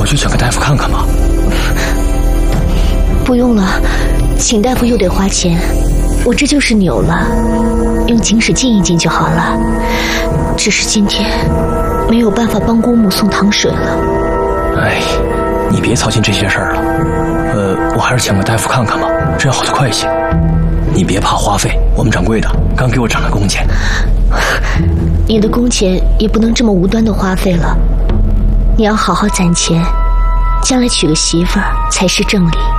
去请个大夫看看吧。 不用了，请大夫又得花钱，我这就是扭了，用井水浸一浸就好了。只是今天没有办法帮姑母送糖水了。 哎，你别操心这些事儿了。我还是请个大夫看看吧，这样好得快一些。你别怕花费，我们掌柜的刚给我涨了工钱。 你的工钱也不能这么无端的花费了，你要好好攒钱，将来娶个媳妇儿才是正理。